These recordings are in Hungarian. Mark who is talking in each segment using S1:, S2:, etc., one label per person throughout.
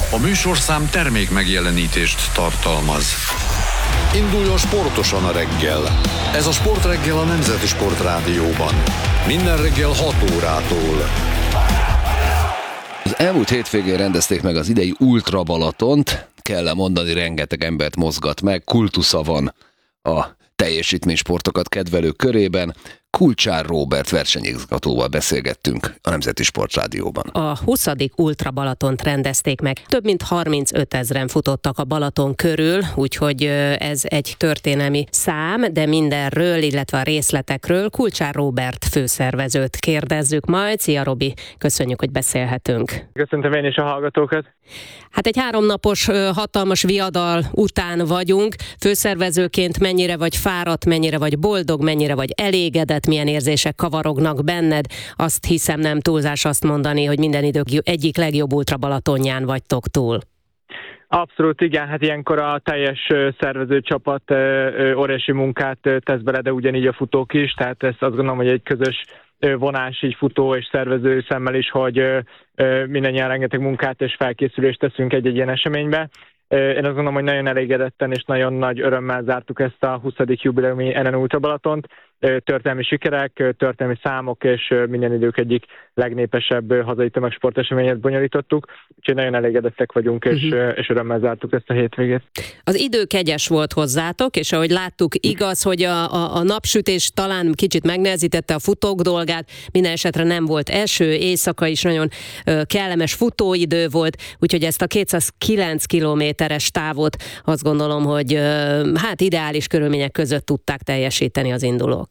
S1: A műsorszám termék megjelenítést tartalmaz. Induljon sportosan a reggel. Ez a Sportreggel a Nemzeti Sportrádióban. Minden reggel 6 órától.
S2: Az elmúlt hétvégén rendezték meg az idei Ultra Balatont. Kell mondani, rengeteg embert mozgat meg. Kultusza van a teljesítménysportokat kedvelők körében. Kulcsár Róbert versenyigazgatóval beszélgettünk a Nemzeti Sportrádióban.
S3: A 20. Ultra Balatont rendezték meg. Több mint 35 000 futottak a Balaton körül, úgyhogy ez egy történelmi szám, de mindenről, illetve a részletekről Kulcsár Róbert főszervezőt kérdezzük majd. Szia Robi, köszönjük, hogy beszélhetünk.
S4: Köszöntöm én is a hallgatókat.
S3: Hát egy 3 napos hatalmas viadal után vagyunk. Főszervezőként mennyire vagy fáradt, mennyire vagy boldog, mennyire vagy elégedett, milyen érzések kavarognak benned? Azt hiszem, nem túlzás azt mondani, hogy minden idők egyik legjobb Ultra Balatonján vagytok túl.
S4: Abszolút igen, hát ilyenkor a teljes szervezőcsapat óriási munkát tesz bele, de ugyanígy a futók is, tehát ezt azt gondolom, hogy egy közös vonás így futó és szervező szemmel is, hogy mindannyian rengeteg munkát és felkészülést teszünk egy ilyen eseménybe. Én azt gondolom, hogy nagyon elégedetten és nagyon nagy örömmel zártuk ezt a 20. jubileumi NN Ultra Balatont. Történelmi sikerek, történelmi számok és minden idők egyik legnépesebb hazai tömegsporteseményet bonyolítottuk. Úgyhogy nagyon elégedettek vagyunk, és örömmel zártuk ezt a hétvégét.
S3: Az idő kegyes volt hozzátok, és ahogy láttuk, igaz, hogy a napsütés talán kicsit megnehezítette a futók dolgát, minden esetre nem volt eső, éjszaka is nagyon kellemes futóidő volt, úgyhogy ezt a 209 kilométeres távot azt gondolom, hogy hát ideális körülmények között tudták teljesíteni az indulók.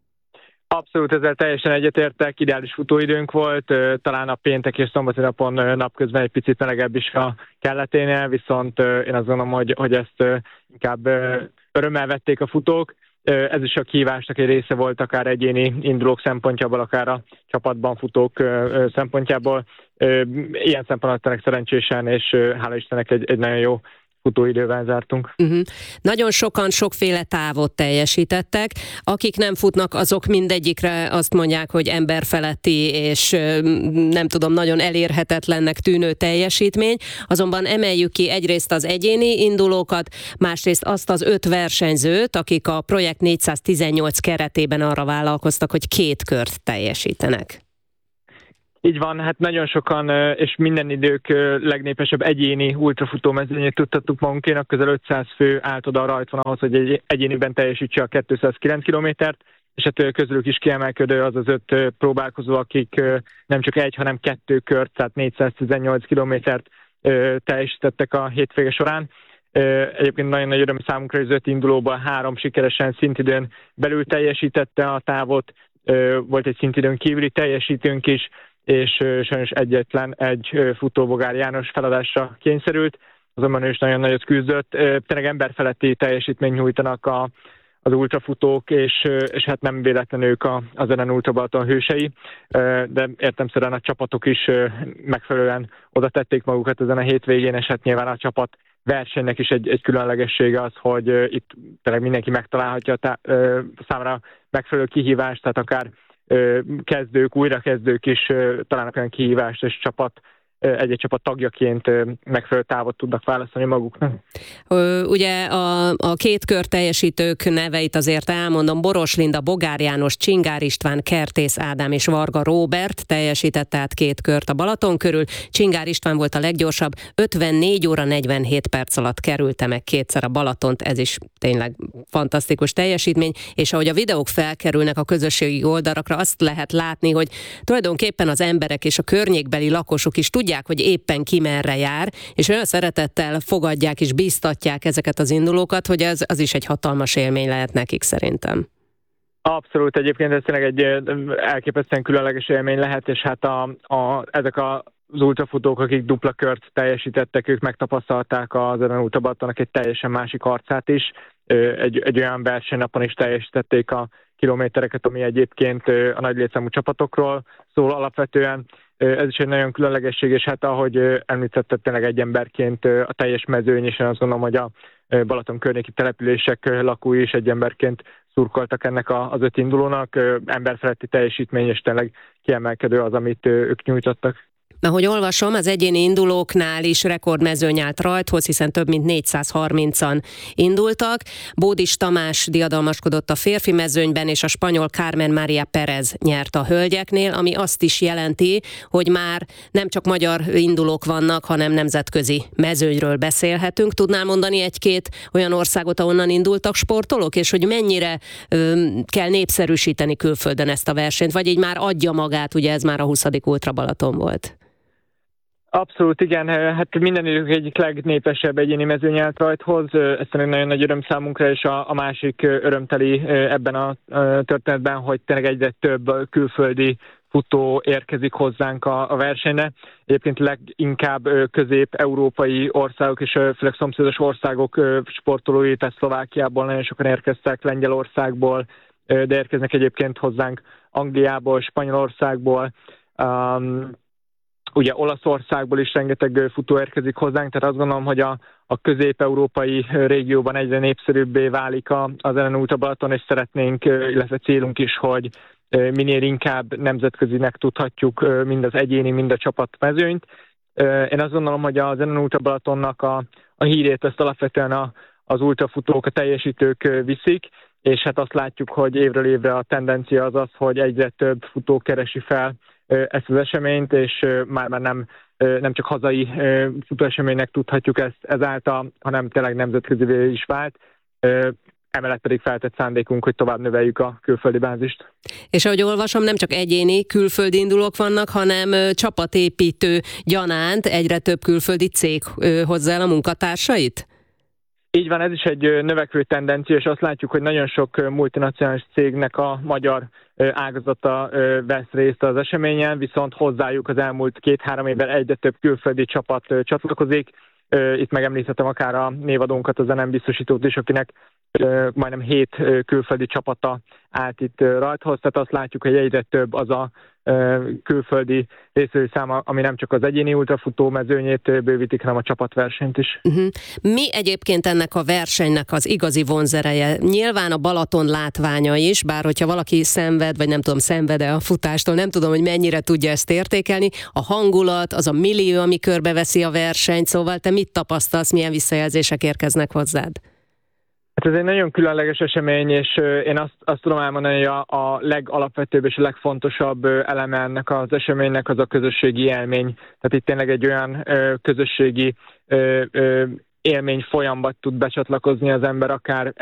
S4: Abszolút, ezzel teljesen egyetértek, ideális futóidőnk volt, talán a péntek és szombati napon napközben egy picit melegebb is a kelleténél, viszont én azt gondolom, hogy ezt inkább örömmel vették a futók. Ez is a kihívásnak egy része volt, akár egyéni indulók szempontjából, akár a csapatban futók szempontjából. Ilyen szempontból tényleg szerencsésen, és hála Istennek egy nagyon jó futóidővel zártunk.
S3: Nagyon sokan sokféle távot teljesítettek. Akik nem futnak, azok mindegyikre azt mondják, hogy emberfeletti és nem tudom, nagyon elérhetetlennek tűnő teljesítmény. Azonban emeljük ki egyrészt az egyéni indulókat, másrészt azt az 5 versenyzőt, akik a Projekt 418 keretében arra vállalkoztak, hogy 2 kört teljesítenek.
S4: Így van, hát nagyon sokan, és minden idők legnépesebb egyéni ultrafutó mezőnyét tudtattuk magunkénak, közel 500 fő állt oda rajta ahhoz, hogy egy egyéniben teljesítse a 209 kilométert, és hát közülük is kiemelkedő az az 5 próbálkozó, akik nem csak 1, hanem 2 kört, tehát 418 kilométert teljesítettek a hétvége során. Egyébként nagyon nagy öröm számunkra, hogy az 5 indulóban 3 sikeresen szintidőn belül teljesítette a távot, volt egy szintidőn kívüli teljesítőnk is, és sajnos egyetlen egy futó, Bogár János feladásra kényszerült, azonban ő is nagyon nagyot küzdött. Tényleg emberfeletti teljesítményt nyújtanak az ultrafutók, és hát nem véletlenül ők az NN Ultra Balaton hősei, de értelemszerűen a csapatok is megfelelően oda tették magukat ezen a hétvégén, és hát nyilván a csapat versenynek is egy különlegessége az, hogy itt tényleg mindenki megtalálhatja számára megfelelő kihívást, tehát akár kezdők, újrakezdők is találnak olyan kihívást, és egy-egy csapat tagjaként megfelelő távot tudnak választani maguknak.
S3: Ugye a 2 kör teljesítők neveit azért elmondom: Boros Linda, Bogár János, Csingár István, Kertész Ádám és Varga Róbert teljesítette át 2 kört a Balaton körül. Csingár István volt a leggyorsabb, 54 óra 47 perc alatt kerülte meg 2-szer a Balatont, ez is tényleg fantasztikus teljesítmény, és ahogy a videók felkerülnek a közösségi oldalakra, azt lehet látni, hogy tulajdonképpen az emberek és a környékbeli lakosok is tudják, hogy éppen ki merre jár, és olyan szeretettel fogadják és bíztatják ezeket az indulókat, hogy az is egy hatalmas élmény lehet nekik szerintem.
S4: Abszolút, egyébként ez tényleg egy elképesztően különleges élmény lehet, és hát ezek az ultrafutók, akik dupla kört teljesítettek, ők megtapasztalták az NN Ultra Balatonnak egy teljesen másik arcát is. Egy olyan versenynapon is teljesítették a kilométereket, ami egyébként a nagy létszámú csapatokról szól alapvetően. Ez is egy nagyon különlegesség, és hát ahogy említetted, tényleg egy emberként a teljes mezőny, és én azt gondolom, hogy a Balaton környéki települések lakói is egy emberként szurkoltak ennek az 5 indulónak. Emberfeletti teljesítmény, és tényleg kiemelkedő az, amit ők nyújtottak.
S3: Ahogy olvasom, az egyéni indulóknál is rekordmezőny állt rajthoz, hiszen több mint 430-an indultak. Bódis Tamás diadalmaskodott a férfi mezőnyben, és a spanyol Carmen María Pérez nyert a hölgyeknél, ami azt is jelenti, hogy már nem csak magyar indulók vannak, hanem nemzetközi mezőnyről beszélhetünk. Tudnál mondani egy-két olyan országot, ahonnan indultak sportolók, és hogy mennyire kell népszerűsíteni külföldön ezt a versenyt, vagy így már adja magát, ugye ez már a 20. Ultra Balaton volt?
S4: Abszolút, igen. Hát minden idők egyik legnépesebb egyéni mezőny állt rajthoz. Ez szerintem nagyon nagy öröm számunkra, és a másik örömteli ebben a történetben, hogy tényleg egyre több külföldi futó érkezik hozzánk a versenyre. Egyébként leginkább közép-európai országok és főleg szomszédos országok sportolói, tehát Szlovákiából nagyon sokan érkeztek, Lengyelországból, de érkeznek egyébként hozzánk Angliából, Spanyolországból, ugye Olaszországból is rengeteg futó érkezik hozzánk, tehát azt gondolom, hogy a közép-európai régióban egyre népszerűbbé válik az NN Ultra Balaton, és szeretnénk, illetve célunk is, hogy minél inkább nemzetközinek tudhatjuk mind az egyéni, mind a csapatmezőnyt. Én azt gondolom, hogy az NN Ultra Balatonnak a hírét ezt alapvetően az ultrafutók, a teljesítők viszik, és hát azt látjuk, hogy évről évre a tendencia az, hogy egyre több futó keresi fel ezt az eseményt, és már nem csak hazai futóeseménynek tudhatjuk ezt ezáltal, hanem tényleg nemzetközivé is vált. Emellett pedig feltett szándékunk, hogy tovább növeljük a külföldi bázist.
S3: És ahogy olvasom, nem csak egyéni külföldi indulók vannak, hanem csapatépítő gyanánt egyre több külföldi cég hozza el a munkatársait?
S4: Így van, ez is egy növekvő tendencia, és azt látjuk, hogy nagyon sok multinacionális cégnek a magyar ágazata vesz részt az eseményen, viszont hozzájuk az elmúlt 2-3 évben egyre több külföldi csapat csatlakozik. Itt megemlíthetem akár a névadónkat, az NN biztosítót is, akinek majdnem 7 külföldi csapata állt itt rajthoz, tehát azt látjuk, hogy egyre több az a külföldi részvevő száma, ami nem csak az egyéni ultrafutó mezőnyét bővítik, hanem a csapatversenyt is.
S3: Mi egyébként ennek a versenynek az igazi vonzereje? Nyilván a Balaton látványa is, bár hogyha valaki szenved, vagy nem tudom, szenved-e a futástól, nem tudom, hogy mennyire tudja ezt értékelni. A hangulat, az a millió, ami körbeveszi a versenyt, szóval te mit tapasztalsz, milyen visszajelzések érkeznek hozzád?
S4: Hát ez egy nagyon különleges esemény, és én azt tudom elmondani, hogy a legalapvetőbb és a legfontosabb eleme ennek az eseménynek az a közösségi élmény. Tehát itt tényleg egy olyan közösségi élmény folyamban tud becsatlakozni az ember, akár